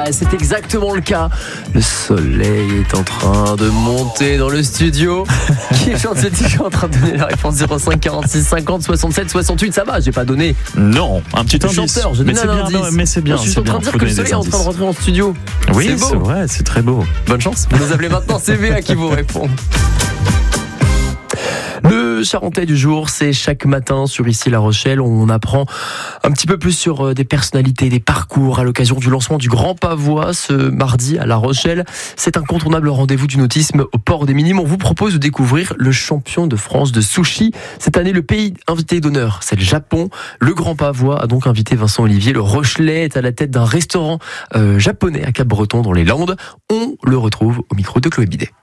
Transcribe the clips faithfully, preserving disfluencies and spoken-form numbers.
bah, c'est exactement le cas. Le soleil est en train de monter dans le studio. Qui chante ce titre? Je suis en train de donner la réponse. Zéro cinq quarante-six cinquante soixante-sept soixante-huit. Ça va, j'ai pas donné. Non, un petit Le indice. chanteur, je mais, donne c'est un bien, indice. non, mais c'est bien. Je suis c'est en train bien. de dire Faut que le donner soleil des est en train de indices. rentrer en studio. Oui, c'est, c'est beau. vrai, c'est très beau. Bonne chance. Vous nous appelez maintenant, c'est Béa qui vous répond. Le Charentais du jour, c'est chaque matin sur Ici La Rochelle. On apprend un petit peu plus sur des personnalités, des parcours à l'occasion du lancement du Grand Pavois ce mardi à La Rochelle. C'est incontournable rendez-vous du nautisme au port des Minimes. On vous propose de découvrir le champion de France de sushi. Cette année, le pays invité d'honneur, c'est le Japon. Le Grand Pavois a donc invité Vincent Olivier. Le Rochelet est à la tête d'un restaurant euh, japonais à Cap-Breton dans les Landes. On le retrouve au micro de Chloé Bidet.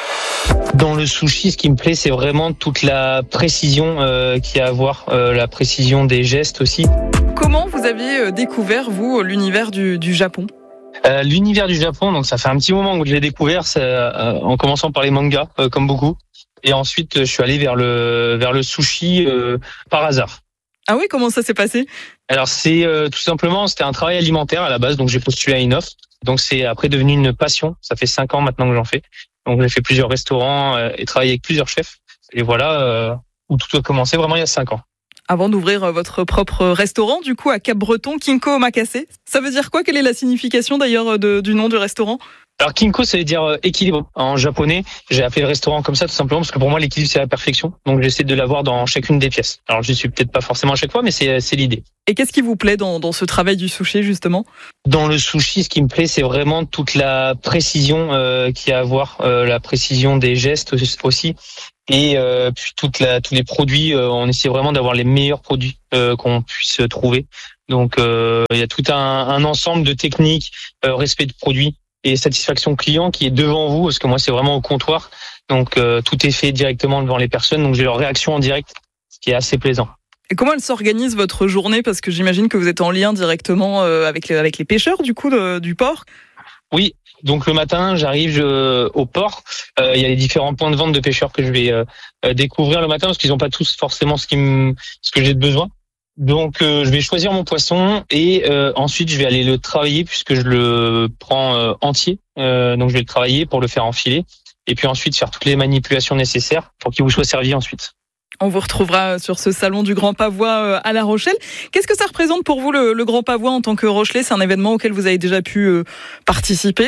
Dans le sushi, ce qui me plaît, c'est vraiment toute la précision euh, qu'il y a à voir, euh, la précision des gestes aussi. Comment vous avez découvert, vous, l'univers du, du Japon ? euh, L'univers du Japon, donc ça fait un petit moment que je l'ai découvert, c'est, euh, en commençant par les mangas, euh, comme beaucoup. Et ensuite, je suis allé vers le, vers le sushi euh, par hasard. Ah oui, comment ça s'est passé ? Alors c'est euh, tout simplement, c'était un travail alimentaire à la base, donc j'ai postulé à une offre. Donc c'est après devenu une passion, ça fait cinq ans maintenant que j'en fais. Donc j'ai fait plusieurs restaurants euh, et travaillé avec plusieurs chefs. Et voilà euh, où tout a commencé vraiment il y a cinq ans. Avant d'ouvrir votre propre restaurant, du coup, à Cap-Breton, Kinko Omakase, ça veut dire quoi ? Quelle est la signification d'ailleurs de, du nom du restaurant ? Alors Kinko, ça veut dire euh, équilibre en japonais. J'ai appelé le restaurant comme ça tout simplement parce que pour moi l'équilibre c'est la perfection. Donc j'essaie de l'avoir dans chacune des pièces. Alors je suis peut-être pas forcément à chaque fois, mais c'est, c'est l'idée. Et qu'est-ce qui vous plaît dans, dans ce travail du sushi justement ? Dans le sushi, ce qui me plaît, c'est vraiment toute la précision euh, qu'il y a à voir, euh, la précision des gestes aussi. Et euh, puis toute la, tous les produits, euh, on essaie vraiment d'avoir les meilleurs produits euh, qu'on puisse trouver. Donc euh, il y a tout un, un ensemble de techniques, euh, respect de produits et satisfaction client qui est devant vous, parce que moi c'est vraiment au comptoir. Donc euh, tout est fait directement devant les personnes, donc j'ai leur réaction en direct, ce qui est assez plaisant. Et comment elle s'organise votre journée ? Parce que j'imagine que vous êtes en lien directement avec les, avec les pêcheurs du coup de, du port. Oui, donc le matin, j'arrive je, au port. Euh, il y a les différents points de vente de pêcheurs que je vais euh, découvrir le matin parce qu'ils n'ont pas tous forcément ce, qui me, ce que j'ai de besoin. Donc euh, je vais choisir mon poisson et euh, ensuite je vais aller le travailler puisque je le prends euh, entier. Euh, donc je vais le travailler pour le faire enfiler et puis ensuite faire toutes les manipulations nécessaires pour qu'il vous soit servi ensuite. On vous retrouvera sur ce salon du Grand Pavois à La Rochelle. Qu'est-ce que ça représente pour vous le, le Grand Pavois en tant que Rochelais ? C'est un événement auquel vous avez déjà pu euh, participer ?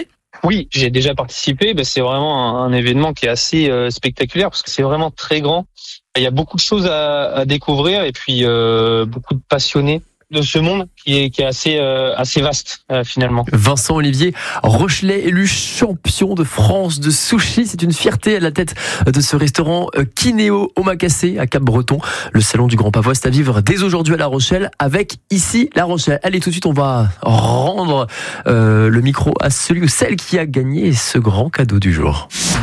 Oui, j'ai déjà participé. Ben, c'est vraiment un, un événement qui est assez euh, spectaculaire parce que c'est vraiment très grand. Il y a beaucoup de choses à, à découvrir et puis euh, beaucoup de passionnés de ce monde qui est, qui est assez, euh, assez vaste euh, finalement. Vincent Olivier Rochelet, élu champion de France de sushi. C'est une fierté à la tête de ce restaurant Kineo Omakase à Cap-Breton. Le salon du Grand Pavois, c'est à vivre dès aujourd'hui à La Rochelle avec Ici La Rochelle. Allez, tout de suite, on va rendre euh, le micro à celui ou celle qui a gagné ce grand cadeau du jour.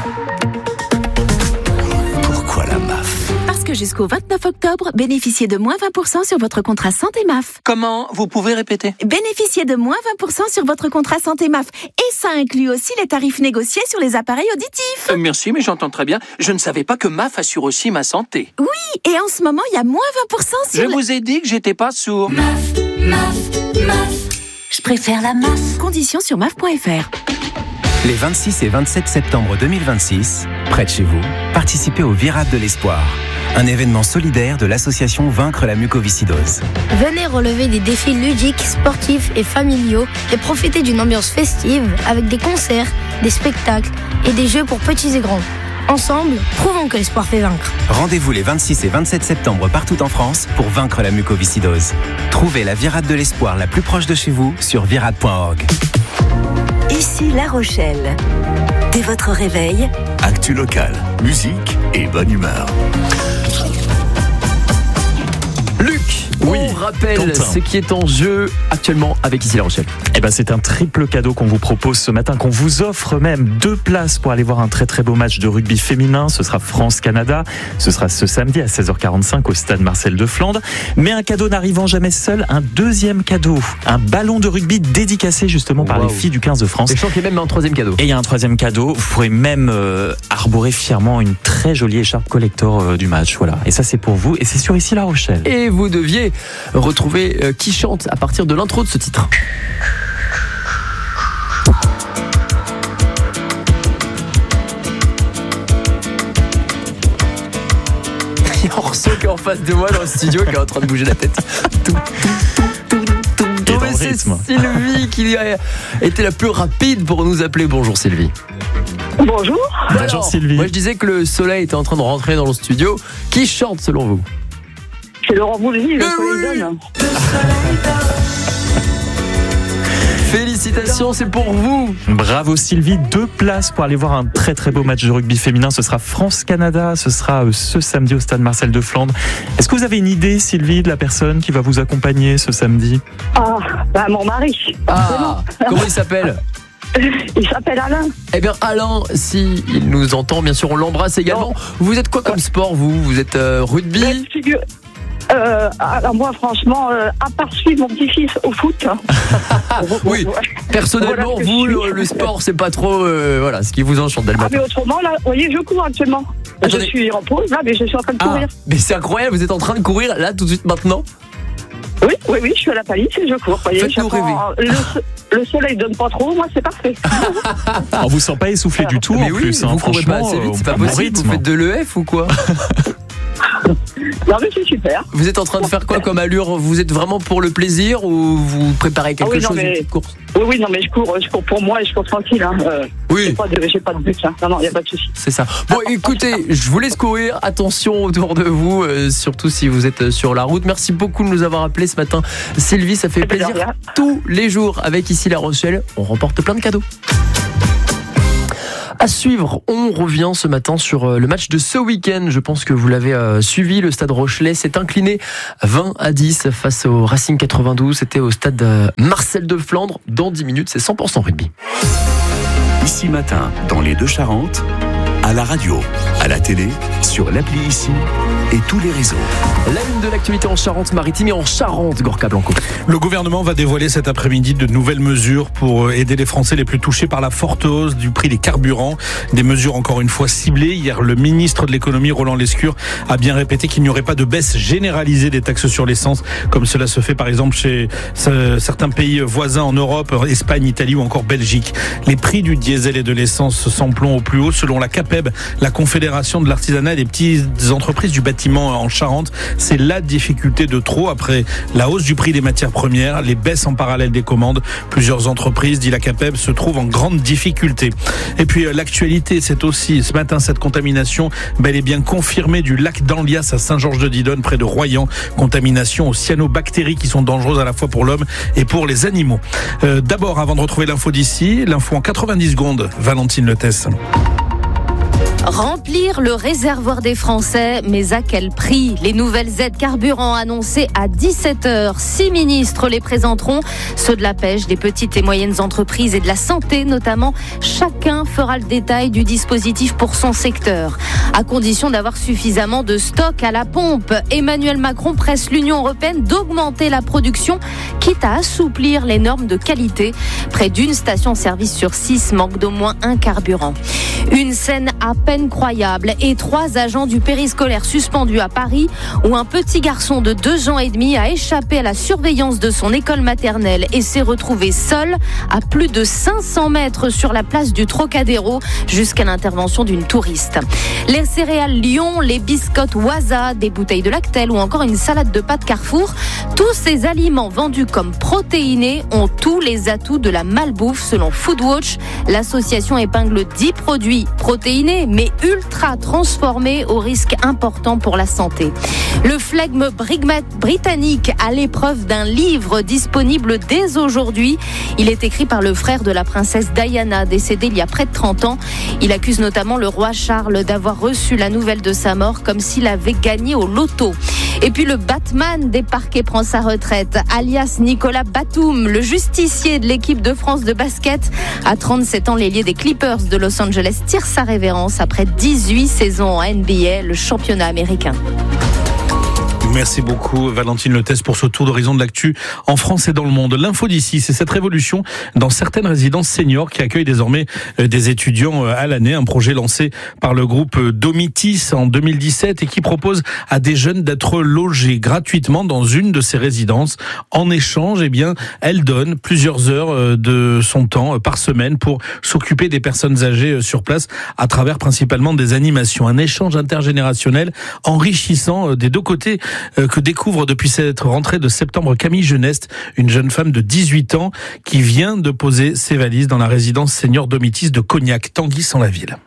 Pourquoi la M A F ? Que jusqu'au vingt-neuf octobre, bénéficiez de moins vingt pour cent sur votre contrat santé M A F. Comment ? Vous pouvez répéter ? Bénéficiez de moins vingt pour cent sur votre contrat santé M A F. Et ça inclut aussi les tarifs négociés sur les appareils auditifs. Euh, merci, mais j'entends très bien. Je ne savais pas que M A F assure aussi ma santé. Oui, et en ce moment, il y a moins vingt pour cent sur... Je le... vous ai dit que j'étais pas sourd. M A F, M A F, M A F. Je préfère la M A F. Conditions sur M A F point F R. Les vingt-six et vingt-sept septembre deux mille vingt-six, près de chez vous, participez au Virade de l'Espoir, un événement solidaire de l'association Vaincre la mucoviscidose. Venez relever des défis ludiques, sportifs et familiaux et profiter d'une ambiance festive avec des concerts, des spectacles et des jeux pour petits et grands. Ensemble, prouvons que l'espoir fait vaincre. Rendez-vous les vingt-six et vingt-sept septembre partout en France pour vaincre la mucoviscidose. Trouvez la Virade de l'Espoir la plus proche de chez vous sur virade point org. Ici La Rochelle. Dès votre réveil, actu local, musique et bonne humeur. Luc, oui, on rappelle Quentin. ce qui est en jeu actuellement avec Ici La Rochelle. Eh ben, c'est un triple cadeau qu'on vous propose ce matin, qu'on vous offre même deux places pour aller voir un très très beau match de rugby féminin. Ce sera France-Canada. Ce sera ce samedi à seize heures quarante-cinq au stade Marcel de Flandre. Mais un cadeau n'arrivant jamais seul, un deuxième cadeau. Un ballon de rugby dédicacé justement par Wow. les filles du quinze de France. Et je sens qu'il y a même un troisième cadeau. Et il y a un troisième cadeau. Vous pourrez même euh, arborer fièrement une très jolie écharpe collector euh, du match. Voilà. Et ça, c'est pour vous. Et c'est sur Ici La Rochelle. Et vous deviez retrouver euh, qui chante à partir de l'intro de ce titre. qui est en face de moi dans le studio, qui est en train de bouger la tête. Tout, tout, tout, tout, tout. Oh, mais c'est Sylvie qui a été la plus rapide pour nous appeler. Bonjour Sylvie. Bonjour. Bonjour Alors, Sylvie. Moi je disais que le soleil était en train de rentrer dans le studio. Qui chante selon vous? C'est Laurent Voulzy, le soleil donne. Félicitations, c'est pour vous. Bravo Sylvie, deux places pour aller voir un très très beau match de rugby féminin. Ce sera France-Canada, ce sera ce samedi au stade Marcel de Flandre. Est-ce que vous avez une idée, Sylvie, de la personne qui va vous accompagner ce samedi? Ah, bah mon mari. Ah, comment il s'appelle? Il s'appelle Alain. Eh bien Alain, si il nous entend, bien sûr on l'embrasse également. Non. Vous êtes quoi comme sport vous? Vous êtes euh, rugby? Euh, alors moi franchement, euh, à part suivre mon petit-fils au foot. Oui, personnellement voilà vous le, le sport c'est pas trop euh, voilà, ce qui vous enchante dès le matin. Ah mais autrement là, vous voyez je cours actuellement. Attendez. Je suis en pause là mais je suis en train de courir. Ah, mais c'est incroyable, vous êtes en train de courir là tout de suite maintenant? Oui, oui, oui, je suis à la palisse et je cours. Voyez, faites-nous rêver. Le, le soleil donne pas trop, moi c'est parfait. On vous sent pas essoufflé voilà. du tout mais en oui, plus. Vous hein, courez pas assez vite, c'est pas possible. Vous faites de l'E F ou quoi? Non mais c'est super. Vous êtes en train de faire quoi comme allure? Vous êtes vraiment pour le plaisir ou vous préparez quelque ah oui, non, chose, mais... une petite course? Oui, oui, non mais je cours, je cours pour moi et je cours tranquille. Hein. Euh, oui. J'ai pas de, j'ai pas de but. Hein. Non, non, il n'y a pas de souci. C'est ça. Bon, écoutez, je vous laisse courir. Attention autour de vous, euh, surtout si vous êtes sur la route. Merci beaucoup de nous avoir appelés ce matin. Sylvie, ça fait plaisir. Tous les jours avec Ici La Rochelle, on remporte plein de cadeaux. À suivre, on revient ce matin sur le match de ce week-end. Je pense que vous l'avez euh, suivi. Le Stade Rochelais s'est incliné vingt à dix face au Racing quatre-vingt-douze. C'était au stade euh, Marcel de Flandre. Dans dix minutes, c'est cent pour cent rugby. Ici matin, dans les Deux-Charentes, à la radio, à la télé, sur l'appli Ici et tous les réseaux. La une de l'actualité en Charente-Maritime et en Charente, Gorka Blanco. Le gouvernement va dévoiler cet après-midi de nouvelles mesures pour aider les Français les plus touchés par la forte hausse du prix des carburants. Des mesures encore une fois ciblées. Hier, le ministre de l'économie, Roland Lescure, a bien répété qu'il n'y aurait pas de baisse généralisée des taxes sur l'essence, comme cela se fait par exemple chez certains pays voisins en Europe, Espagne, Italie ou encore Belgique. Les prix du diesel et de l'essence s'emplont au plus haut selon la CAPEB, la Confédération de l'artisanat et des petites entreprises du bâtiment en Charente. C'est la difficulté de trop après la hausse du prix des matières premières, les baisses en parallèle des commandes. Plusieurs entreprises, dit la CAPEB, se trouvent en grande difficulté. Et puis l'actualité, c'est aussi ce matin cette contamination bel et bien confirmée du lac d'Anlias à Saint-Georges-de-Didonne près de Royan. Contamination aux cyanobactéries qui sont dangereuses à la fois pour l'homme et pour les animaux. Euh, d'abord, avant de retrouver l'info d'ici, l'info en quatre-vingt-dix secondes, Valentine Letesse. Remplir le réservoir des Français, mais à quel prix? Les nouvelles aides carburant annoncées à dix-sept heures. Six ministres les présenteront, ceux de la pêche, des petites et moyennes entreprises et de la santé notamment. Chacun fera le détail du dispositif pour son secteur, à condition d'avoir suffisamment de stock à la pompe. Emmanuel Macron presse l'Union européenne d'augmenter la production, quitte à assouplir les normes de qualité. Près d'une station-service sur six manque d'au moins un carburant. Une scène à peine croyable et trois agents du périscolaire suspendus à Paris, où un petit garçon de deux ans et demi a échappé à la surveillance de son école maternelle et s'est retrouvé seul à plus de cinq cents mètres sur la place du Trocadéro jusqu'à l'intervention d'une touriste. Les céréales Lion, les biscottes Waza, des bouteilles de Lactel ou encore une salade de pâtes Carrefour, tous ces aliments vendus comme protéinés ont tous les atouts de la malbouffe selon Foodwatch. L'association épingle dix produits protéinés mais ultra transformés au risque important pour la santé. Le flegme britannique à l'épreuve d'un livre disponible dès aujourd'hui. Il est écrit par le frère de la princesse Diana, décédée il y a près de trente ans. Il accuse notamment le roi Charles d'avoir reçu la nouvelle de sa mort comme s'il avait gagné au loto. Et puis le Batman des parquets prend sa retraite, alias Nicolas Batum, le justicier de l'équipe de France de basket. À trente-sept ans, l'ailier des Clippers de Los Angeles tire sa révérence après dix-huit saisons en N B A, le championnat américain. Merci beaucoup Valentine Letès pour ce tour d'horizon de l'actu en France et dans le monde. L'info d'ici, c'est cette révolution dans certaines résidences seniors qui accueillent désormais des étudiants à l'année. Un projet lancé par le groupe Domitis en deux mille dix-sept et qui propose à des jeunes d'être logés gratuitement dans une de ces résidences. En échange, eh bien, elle donne plusieurs heures de son temps par semaine pour s'occuper des personnes âgées sur place à travers principalement des animations. Un échange intergénérationnel enrichissant des deux côtés que découvre depuis cette rentrée de septembre Camille Geneste, une jeune femme de dix-huit ans qui vient de poser ses valises dans la résidence senior Domitis de Cognac, Tanguy-sans-la-Ville.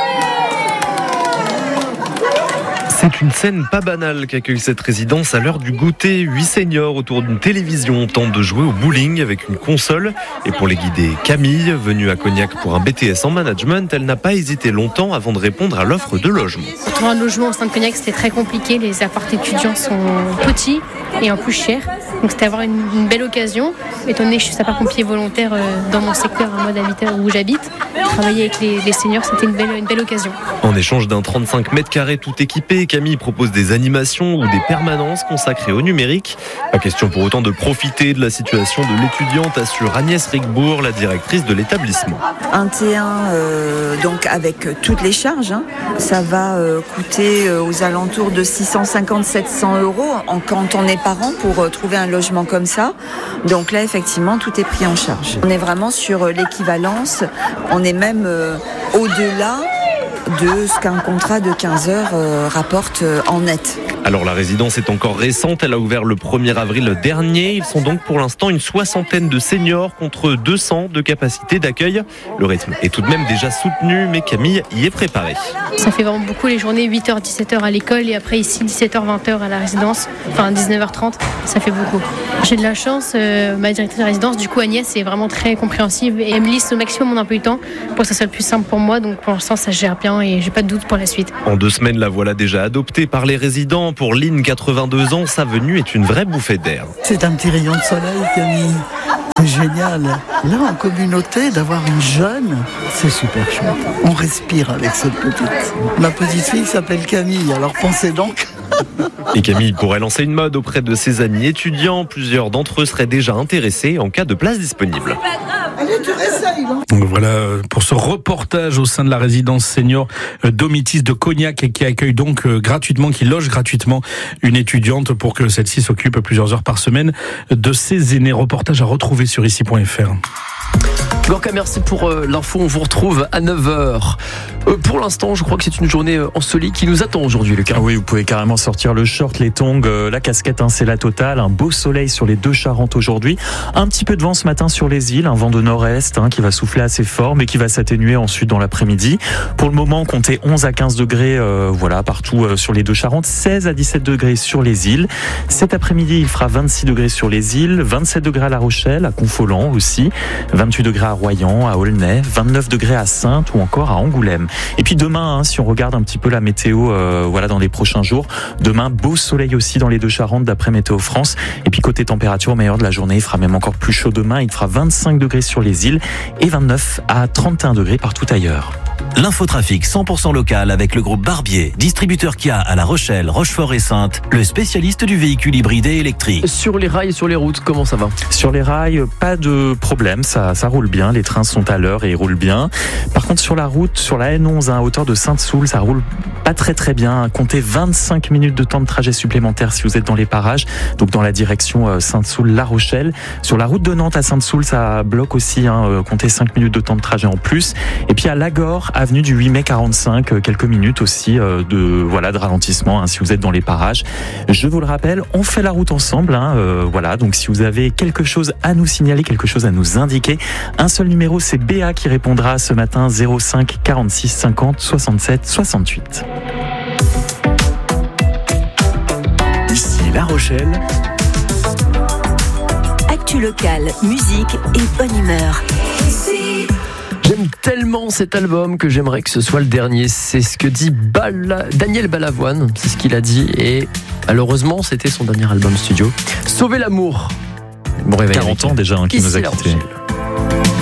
C'est une scène pas banale qu'accueille cette résidence à l'heure du goûter. Huit seniors autour d'une télévision tentent de jouer au bowling avec une console. Et pour les guider, Camille, venue à Cognac pour un B T S en management, elle n'a pas hésité longtemps avant de répondre à l'offre de logement. Pour trouver un logement au sein de Cognac, c'était très compliqué. Les apparts étudiants sont petits et en plus chers. Donc c'était avoir une, une belle occasion. Étant donné que je suis sapeur-pompier volontaire dans mon secteur, un mode habitat où j'habite, travailler avec les, les seniors, c'était une belle, une belle occasion. En échange d'un trente-cinq mètres carrés tout équipé, Camille propose des animations ou des permanences consacrées au numérique. Pas question pour autant de profiter de la situation de l'étudiante, assure Agnès Rigbourg, la directrice de l'établissement. Un T un euh, donc avec toutes les charges, hein. Ça va euh, coûter euh, aux alentours de six cent cinquante à sept cents euros en, quand on est parent pour euh, trouver un logement comme ça. Donc là effectivement tout est pris en charge. On est vraiment sur euh, l'équivalence, on est même euh, au-delà de ce qu'un contrat de quinze heures euh, rapporte euh, en net. Alors la résidence est encore récente, elle a ouvert le premier avril dernier. Ils sont donc pour l'instant une soixantaine de seniors contre deux cents de capacité d'accueil. Le rythme est tout de même déjà soutenu, mais Camille y est préparée. Ça fait vraiment beaucoup les journées, huit heures dix-sept heures à l'école et après ici dix-sept heures vingt heures à la résidence, enfin dix-neuf heures trente, ça fait beaucoup. J'ai de la chance, euh, ma directrice de résidence, du coup Agnès est vraiment très compréhensive et elle me lisse au maximum mon emploi du temps pour que ça soit le plus simple pour moi, donc pour l'instant ça gère bien et j'ai pas de doute pour la suite. En deux semaines, la voilà déjà adoptée par les résidents. Pour Lynn, quatre-vingt-deux ans, sa venue est une vraie bouffée d'air. C'est un petit rayon de soleil, Camille. C'est génial. Là, en communauté, d'avoir une jeune, c'est super chouette. On respire avec cette petite. Ma petite fille s'appelle Camille, alors pensez donc. Et Camille pourrait lancer une mode auprès de ses amis étudiants. Plusieurs d'entre eux seraient déjà intéressés en cas de place disponible. Voilà pour ce reportage au sein de la résidence senior Domitis de Cognac qui accueille donc gratuitement, qui loge gratuitement une étudiante pour que celle-ci s'occupe plusieurs heures par semaine de ses aînés. Reportage à retrouver sur ici point f r. Gorka, merci pour euh, l'info. On vous retrouve à neuf heures. Euh, pour l'instant, je crois que c'est une journée euh, ensoleillée qui nous attend aujourd'hui, Lucas. Ah oui, vous pouvez carrément sortir le short, les tongs, euh, la casquette, hein, c'est la totale. Un beau soleil sur les deux Charentes aujourd'hui. Un petit peu de vent ce matin sur les îles, un vent de nord-est hein, qui va souffler assez fort, mais qui va s'atténuer ensuite dans l'après-midi. Pour le moment, comptez onze à quinze degrés euh, voilà, partout euh, sur les deux Charentes, seize à dix-sept degrés sur les îles. Cet après-midi, il fera vingt-six degrés sur les îles, vingt-sept degrés à La Rochelle, à Confolens aussi, vingt-huit degrés à Royan, à Aulnay, vingt-neuf degrés à Saintes ou encore à Angoulême. Et puis demain, hein, si on regarde un petit peu la météo euh, voilà, dans les prochains jours, demain, beau soleil aussi dans les deux Charentes d'après Météo France. Et puis côté température, meilleure de la journée, il fera même encore plus chaud demain. Il fera vingt-cinq degrés sur les îles et vingt-neuf à trente et un degrés partout ailleurs. L'infotrafic cent pour cent local avec le groupe Barbier, distributeur Kia à La Rochelle, Rochefort et Saintes, le spécialiste du véhicule hybride et électrique. Sur les rails et sur les routes, comment ça va ? Sur les rails, pas de problème, ça, ça roule bien, les trains sont à l'heure et ils roulent bien. Par contre sur la route, sur la N onze à hauteur de Sainte-Soule, ça roule pas très très bien. Comptez vingt-cinq minutes de temps de trajet supplémentaire si vous êtes dans les parages, donc dans la direction Sainte-Soule-La Rochelle. Sur la route de Nantes à Sainte-Soule, ça bloque aussi, hein, comptez cinq minutes de temps de trajet en plus. Et puis à Lagore, avenue du huit mai quarante-cinq, quelques minutes aussi euh, de voilà de ralentissement hein, si vous êtes dans les parages. Je vous le rappelle, on fait la route ensemble. Hein, euh, voilà, donc si vous avez quelque chose à nous signaler, quelque chose à nous indiquer, un seul numéro, c'est Béa qui répondra ce matin zéro cinq quarante-six cinquante soixante-sept soixante-huit. Ici La Rochelle. Actu locale, musique et bonne humeur. J'aime tellement cet album que j'aimerais que ce soit le dernier. C'est ce que dit Bala... Daniel Balavoine, c'est ce qu'il a dit. Et malheureusement, c'était son dernier album studio. Sauver l'amour. Bon réveil. quarante ans déjà hein, qui Ici nous a La quittés. Rochelle.